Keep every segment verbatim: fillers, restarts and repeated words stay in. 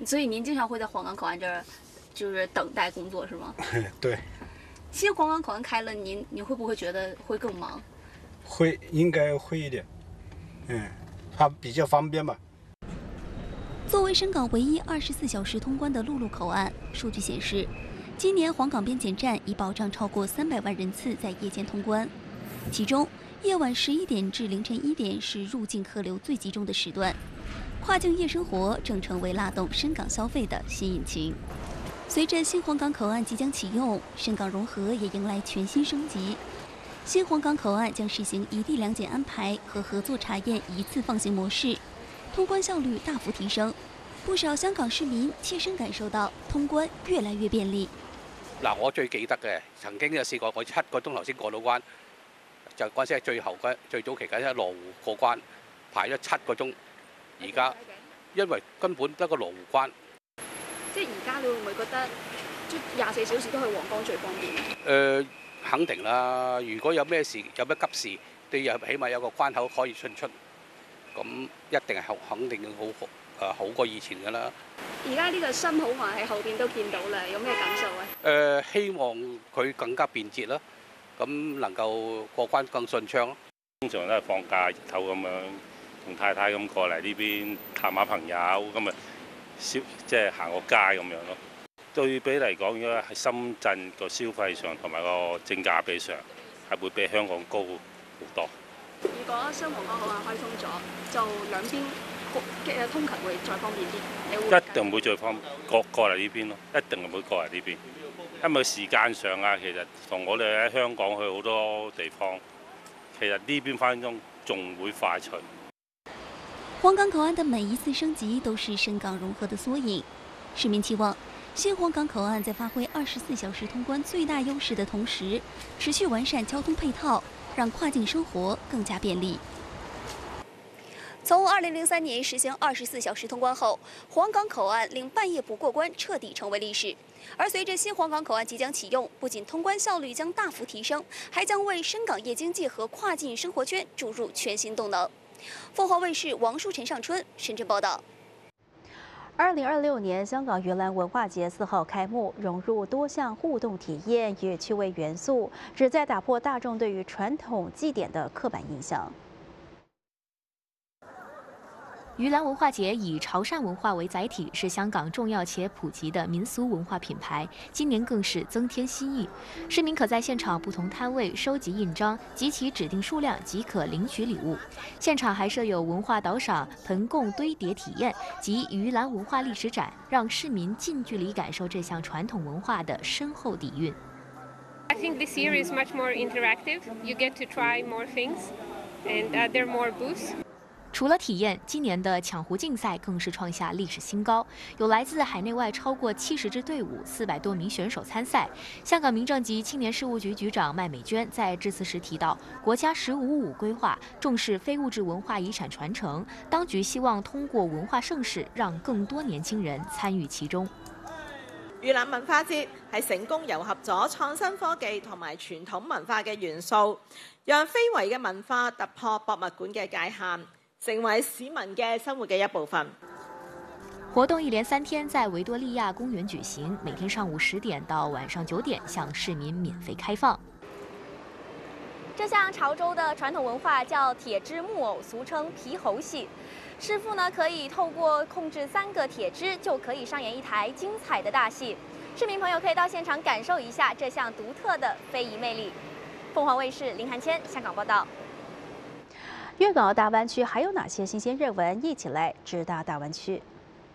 所以您经常会在黄冈口岸这儿，就是等待工作是吗？ 对。 新黄冈口岸开了，您您会不会觉得会更忙？ 会，应该会一点。嗯，它比较方便吧。 作为深港唯一二十四小时通关的陆路口岸，数据显示，今年黄港边检站已保障超过三百万人次在夜间通关，其中夜晚十一点至凌晨一点是入境客流最集中的时段，跨境夜生活正成为拉动深港消费的新引擎。随着新黄港口岸即将启用，深港融合也迎来全新升级。新黄港口岸将实行一地两检安排和合作查验一次放行模式，通关效率大幅提升。不少香港市民切身感受到通關越來越便利。 嗱，我最記得嘅，曾經有試過我七個鐘頭先過到關，就嗰陣時係最後嗰最早期緊喺羅湖過關，排咗七個鐘。而家因為根本得個羅湖關。 即係而家你會唔會覺得即廿四小時都去皇崗最方便？誒、 呃，肯定啦！如果有咩事有咩急事，你又起碼有個關口可以進出，咁一定係肯定好好。誒好過以前㗎啦！ 而家呢個新口岸喺後邊都見到啦，有咩感受啊？ 誒、呃，希望佢更加便捷啦，咁能夠過關更順暢咯。 通常都係放假日頭咁樣，同太太咁過嚟呢邊探下朋友，咁啊消即係行個街咁樣咯。對比嚟講，如果喺深圳個消費上同埋個性價比上，係會比香港高好多。 如果新皇崗口岸開通咗，就兩邊嘅通勤會再方便啲。你會一定會最方過過嚟呢邊咯，一定會過嚟呢邊，因為時間上啊，其實同我哋喺香港去好多地方，其實呢邊翻工仲會快脆。 黃港口岸的每一次升級都是深港融合的縮影。市民期望新黃港口岸在發揮二十四小時通關最大優勢的同時，持續完善交通配套，讓跨境生活更加便利。从二零零三年实行二十四小时通关后，黄港口岸令半夜不过关彻底成为历史。而随着新黄港口岸即将启用，不仅通关效率将大幅提升，还将为深港夜经济和跨境生活圈注入全新动能。凤凰卫视王淑晨、尚春深圳报道。 二零二六年香港盂兰文化节四号开幕，融入多项互动体验与趣味元素，旨在打破大众对于传统祭典的刻板印象。 盂兰文化节以潮汕文化为载体，是香港重要且普及的民俗文化品牌。今年更是增添新意，市民可在现场不同摊位收集印章，集齐指定数量即可领取礼物。现场还设有文化导赏、盆供堆叠体验及盂兰文化历史展，让市民近距离感受这项传统文化的深厚底蕴。 I think this year is much more interactive. You get to try more things, and uh, there are more booths. 除了体验，今年的抢壶竞赛更是创下历史新高，有来自海内外超过七十支队伍、四百多名选手参赛。香港民政及青年事务局局长麦美娟在致辞时提到，国家“十五五”规劃重視非物質文化遺產傳承，當局希望通過文化盛事，讓更多年輕人參與其中。 盂蘭文化節係成功糅合咗創新科技同埋傳統文化嘅元素，讓非遺嘅文化突破博物館嘅界限，成為市民嘅生活嘅一部分。 活动一连三天在維多利亞公園舉行，每天上午十點到晚上九點向市民免費開放。 这项潮州的传统文化叫铁枝木偶，俗称皮猴戏。师傅呢可以透过控制三个铁枝，就可以上演一台精彩的大戏。市民朋友可以到现场感受一下这项独特的非遗魅力。凤凰卫视林涵谦香港报道。 粤港澳大湾区还有哪些新鲜热闻？一起来知道大湾区。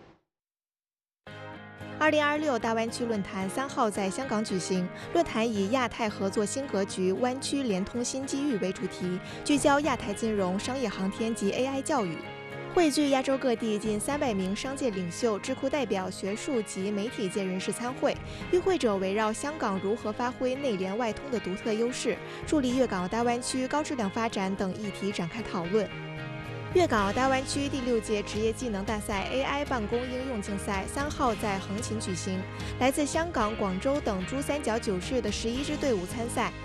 二零二六大湾区论坛三号在香港举行，论坛以亚太合作新格局、湾区联通新机遇为主题，聚焦亚太金融、商业航天及 A I 教育。汇聚亚洲各地近三百名商界领袖、智库代表、学术及媒体界人士参会。与会者围绕香港如何发挥内联外通的独特优势，助力粤港澳大湾区高质量发展等议题展开讨论。粤港澳大湾区第六届职业技能大赛 A I 办公应用竞赛三号在横琴举行，来自香港、广州等珠三角九市的十一支队伍参赛。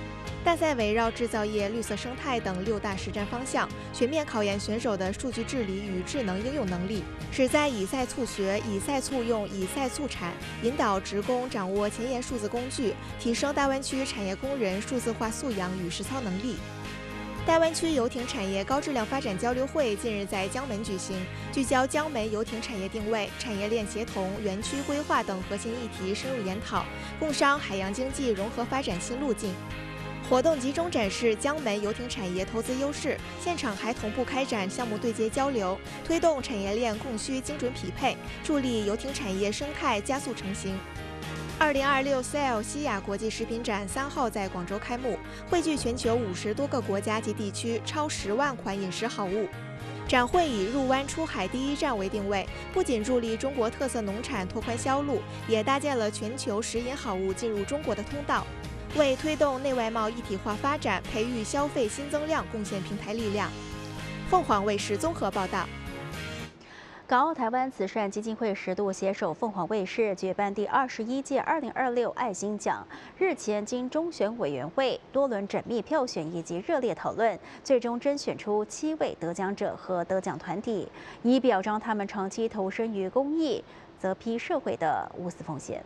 大赛围绕制造业、绿色生态等六大实战方向，全面考验选手的数据治理与智能应用能力，旨在以赛促学、以赛促用、以赛促产，引导职工掌握前沿数字工具，提升大湾区产业工人数字化素养与实操能力。大湾区游艇产业高质量发展交流会近日在江门举行，聚焦江门游艇产业定位、产业链协同、园区规划等核心议题深入研讨，共商海洋经济融合发展新路径。活动集中展示江门游艇产业投资优势，现场还同步开展项目对接交流，推动产业链供需精准匹配，助力游艇产业生态加速成型。二零二六 S A I L 西亚国际食品展三号在广州开幕，汇聚全球五十多个国家及地区超十万款饮食好物。展会以入湾出海第一站为定位，不仅助力中国特色农产拓宽销路，也搭建了全球食饮好物进入中国的通道，为推动内外贸一体化发展、培育消费新增量贡献平台力量。凤凰卫视综合报道。 港澳台湾慈善基金会十度携手凤凰卫视举办第二十一届二零二六爱心奖，日前经中选委员会多轮缜密票选以及热烈讨论，最终甄选出七位得奖者和得奖团体，以表彰他们长期投身于公益、责批社会的无私奉献。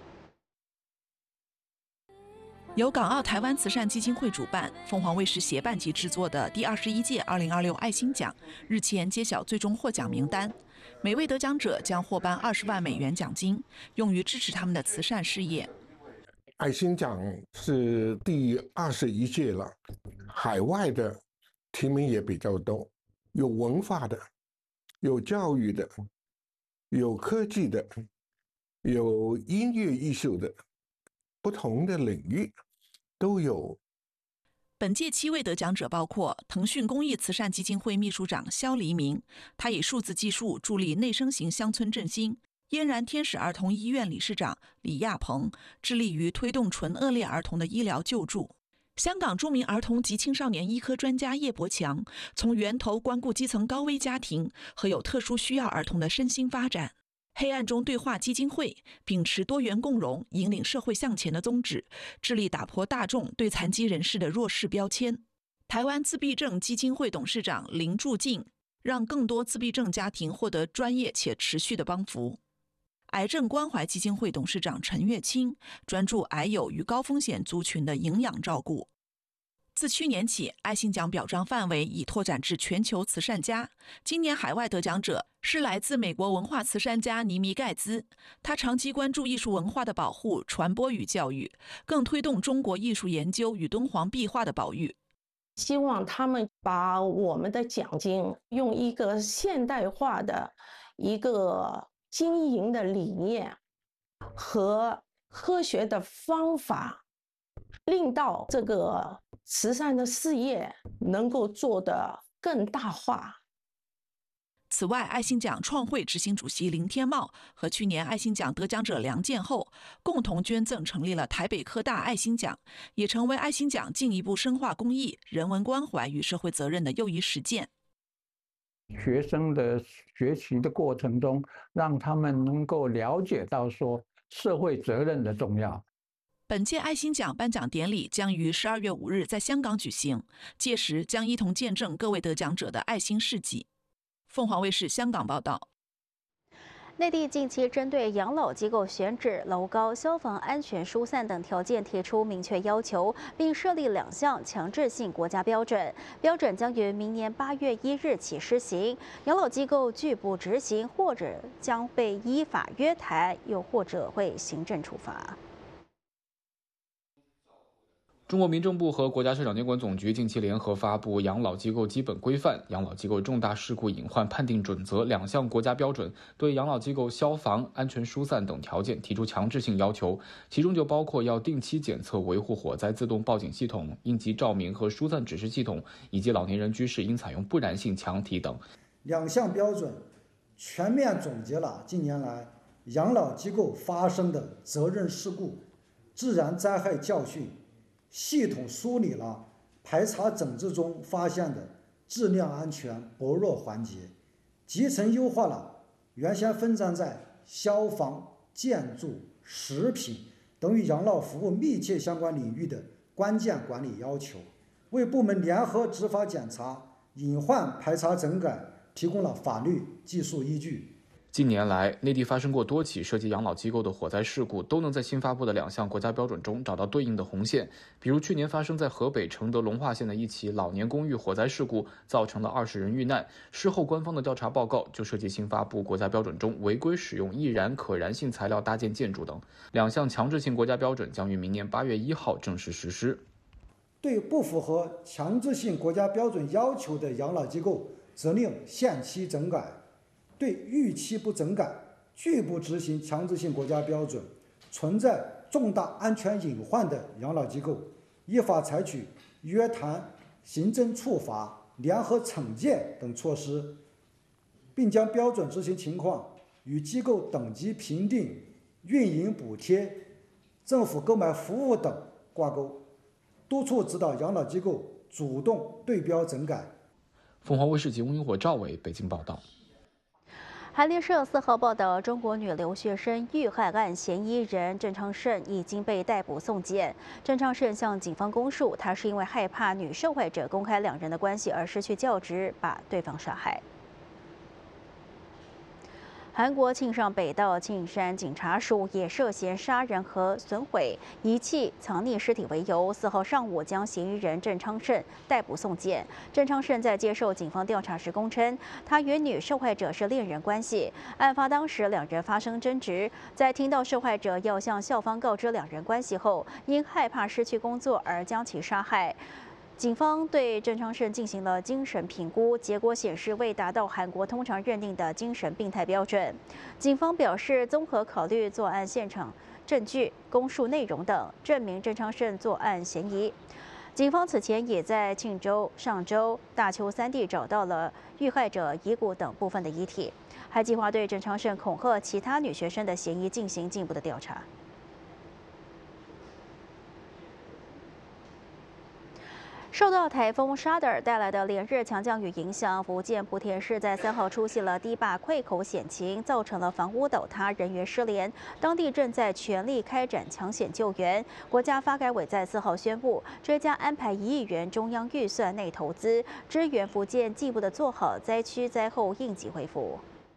由港澳台湾慈善基金会主办、凤凰卫视协办及制作的第二十一届二零二六爱心奖日前揭晓最终获奖名单，每位得奖者将获颁二十万美元奖金，用于支持他们的慈善事业。 爱心奖是第二十一届了，海外的提名也比较多，有文化的，有教育的，有科技的，有音乐艺术的。不同的领域都有。 本届七位得奖者包括腾讯公益慈善基金会秘书长肖黎明，他以数字技术助力内生型乡村振兴；嫣然天使儿童医院理事长李亚鹏致力于推动纯恶劣儿童的医疗救助。香港著名儿童及青少年医科专家叶伯强从源头关顾基层高危家庭和有特殊需要儿童的身心发展。黑暗中对话基金会秉持多元共融、引领社会向前的宗旨，致力打破大众对残疾人士的弱势标签。台湾自闭症基金会董事长林柱进让更多自闭症家庭获得专业且持续的帮扶。癌症关怀基金会董事长陈月清专注癌友与高风险族群的营养照顾。自去年起，爱心奖表彰范围已拓展至全球慈善家。今年海外得奖者是来自美国文化慈善家尼米盖兹，他长期关注艺术文化的保护、传播与教育，更推动中国艺术研究与敦煌壁画的保育。 希望他们把我们的奖金用一个现代化的一个经营的理念和科学的方法，令到这个慈善的事业能够做得更大化。 此外，爱心奖创会执行主席林天茂和去年爱心奖得奖者梁建厚共同捐赠成立了台北科大爱心奖，也成为爱心奖进一步深化公益、人文关怀与社会责任的又一实践。 学生的学习的过程中，让他们能够了解到说社会责任的重要。 本届爱心奖颁奖典礼将于十二月五日在香港举行，届时将一同见证各位得奖者的爱心事迹。凤凰卫视香港报道。 内地近期针对养老机构选址、楼高、消防安全疏散等条件提出明确要求，并设立两项强制性国家标准。标准将于明年八月一日起施行。养老机构拒不执行，或者将被依法约谈，又或者会行政处罚。 中国民政部和国家市场监管总局近期联合发布《养老机构基本规范》《养老机构重大事故隐患判定准则》两项国家标准，对养老机构消防、安全疏散等条件提出强制性要求，其中就包括要定期检测维护火灾自动报警系统、应急照明和疏散指示系统，以及老年人居室应采用不燃性墙体等。 两项标准全面总结了近年来养老机构发生的责任事故、自然灾害教训，系统梳理了排查整治中发现的质量安全薄弱环节，集成优化了原先分散在消防、建筑、食品等与养老服务密切相关领域的关键管理要求，为部门联合执法检查、隐患排查整改提供了法律技术依据。 近年来，内地发生过多起涉及养老机构的火灾事故，都能在新发布的两项国家标准中找到对应的红线。比如去年发生在河北承德龙化县的一起老年公寓火灾事故，造成了二十人遇难。事后官方的调查报告就涉及新发布国家标准中违规使用易燃可燃性材料搭建建筑等。两项强制性国家标准将于明年八月一号正式实施。 对不符合强制性国家标准要求的养老机构，责令限期整改。对逾期不整改、拒不执行强制性国家标准、存在重大安全隐患的养老机构，依法采取约谈、行政处罚、联合惩戒等措施，并将标准执行情况与机构等级评定、运营补贴、政府购买服务等挂钩，督促指导养老机构主动对标整改。 凤凰卫视及翁云火、赵伟北京报道。 韩联社四号报道，中国女留学生遇害案嫌疑人郑昌盛已经被逮捕送检。郑昌盛向警方供述，他是因为害怕女受害者公开两人的关系而失去教职，把对方杀害。韩国庆尚北道庆山警察署也涉嫌杀人和损毁、遗弃、藏匿尸体为由，四号上午将嫌疑人郑昌盛逮捕送检。郑昌盛在接受警方调查时供称，他与女受害者是恋人关系，案发当时两人发生争执，在听到受害者要向校方告知两人关系后，因害怕失去工作而将其杀害。警方对郑昌盛进行了精神评估，结果显示未达到韩国通常认定的精神病态标准。警方表示，综合考虑作案现场证据、供述内容等，证明郑昌盛作案嫌疑。警方此前也在庆州、上州、大邱三地找到了遇害者遗骨等部分的遗体，还计划对郑昌盛恐吓其他女学生的嫌疑进行进一步的调查。受到台风沙德尔带来的连日强降雨影响，福建莆田市在三号出现了堤坝溃口险情，造成了房屋倒塌、人员失联。当地正在全力开展抢险救援。国家发改委在四号宣布，追加安排一亿元中央预算内投资，支援福建进一步的做好灾区灾后应急恢复。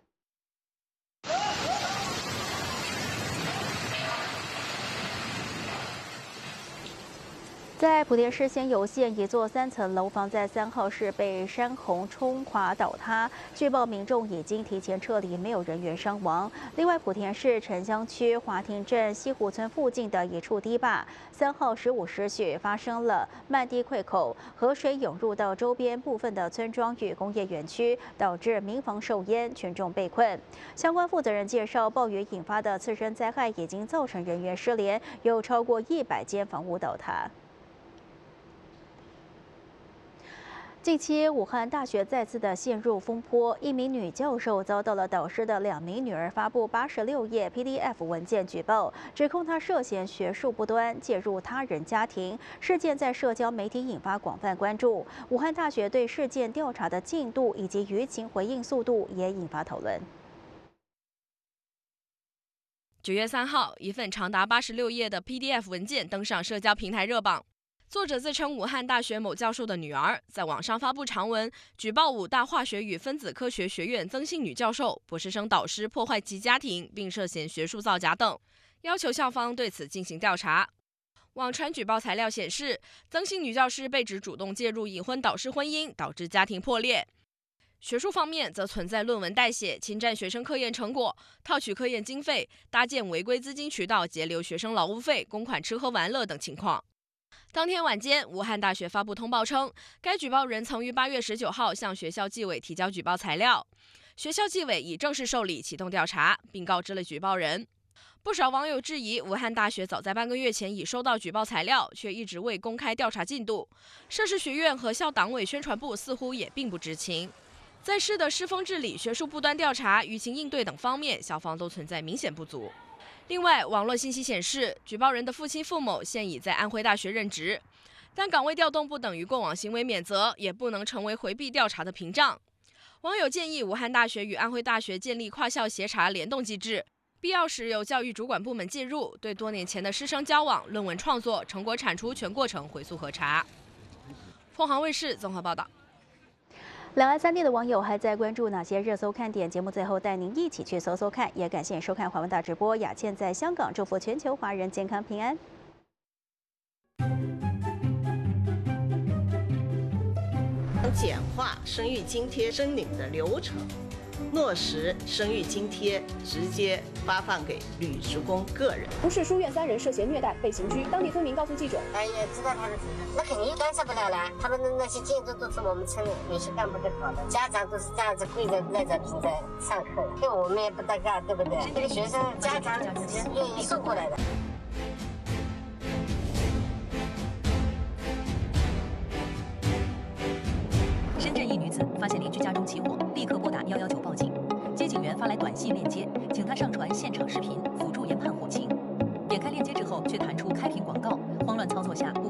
在莆田市仙游县，一座三层楼房在三号是被山洪冲垮倒塌，据报民众已经提前撤离，没有人员伤亡。另外，莆田市城乡区华亭镇西湖村附近的一处堤坝，三号十五时许发生了漫堤溃口，河水涌入到周边部分的村庄与工业园区，导致民房受淹，群众被困。相关负责人介绍，暴雨引发的次生灾害已经造成人员失联，有超过一百间房屋倒塌。近期，武汉大学再次的陷入风波，一名女教授遭到了导师的两名女儿发布八十六页 P D F 文件举报，指控她涉嫌学术不端、介入他人家庭。事件在社交媒体引发广泛关注，武汉大学对事件调查的进度以及舆情回应速度也引发讨论。 九月三号，一份长达八十六页的 P D F 文件登上社交平台热榜。作者自称武汉大学某教授的女儿，在网上发布长文，举报武大化学与分子科学学院曾姓女教授、博士生导师破坏其家庭，并涉嫌学术造假等，要求校方对此进行调查。网传举报材料显示，曾姓女教师被指主动介入已婚导师婚姻，导致家庭破裂。学术方面则存在论文代写、侵占学生科研成果、套取科研经费、搭建违规资金渠道、截留学生劳务费、公款吃喝玩乐等情况。当天晚间，武汉大学发布通报称，该举报人曾于八月十九号向学校纪委提交举报材料，学校纪委已正式受理启动调查，并告知了举报人。不少网友质疑，武汉大学早在半个月前已收到举报材料，却一直未公开调查进度，涉事学院和校党委宣传部似乎也并不知情。在市的师风治理、学术不端调查、舆情应对等方面，校方都存在明显不足。另外，网络信息显示，举报人的父亲傅某现已在安徽大学任职，但岗位调动不等于过往行为免责，也不能成为回避调查的屏障。网友建议武汉大学与安徽大学建立跨校协查联动机制， 必要时由教育主管部门介入，对多年前的师生交往、论文创作、成果产出全过程回溯核查。凤凰卫视综合报道。 两岸三地的网友还在关注哪些热搜看点？节目最后带您一起去搜搜看。也感谢收看华文大直播，雅倩在香港祝福全球华人健康平安。 简化生育津贴申领的流程，落实生育津贴直接发放给女职工个人。 不是书院三人涉嫌虐待被刑拘，当地村民告诉记者：“ 哎，也知道他的责任，那肯定干涉不了了。他们的那些建筑都是我们村里有些干部在搞的，家长都是这样子跪着赖着平着上课的，对我们也不搭嘎，对不对？这个学生家长自己愿意送过来的。” 深圳一女子发现邻居家中起火，立刻拨打一一九报警。接警员发来短信链接，请她上传现场视频，辅助研判火情。点开链接之后，却弹出开屏广告，慌乱操作下。